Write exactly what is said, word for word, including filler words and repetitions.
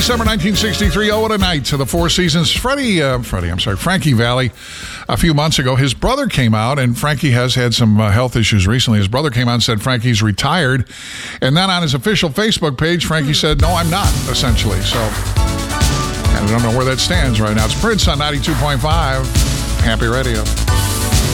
December nineteen sixty-three. Oh, what a night to the Four Seasons. Freddie, uh, Freddie, I'm sorry, Frankie Valli, a few months ago, his brother came out, and Frankie has had some uh, health issues recently. His brother came out and said Frankie's retired. And then on his official Facebook page, Frankie said, no, I'm not, essentially. So I don't know where that stands right now. It's Prince on ninety-two point five. Happy Radio.